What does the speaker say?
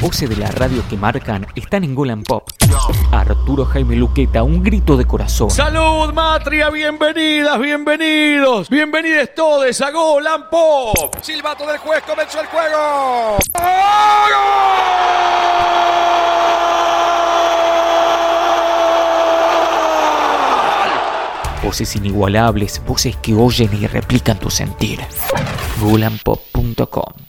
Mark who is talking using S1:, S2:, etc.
S1: voces de la radio que marcan están en Golan Pop. Arturo Jaime Luqueta, un grito de corazón.
S2: ¡Salud, Matria! ¡Bienvenidas, bienvenidos! ¡Bienvenidos todos a Golan Pop! Silbato del juez, comenzó el juego.
S1: Voces inigualables, voces que oyen y replican tu sentir. Golanpop.com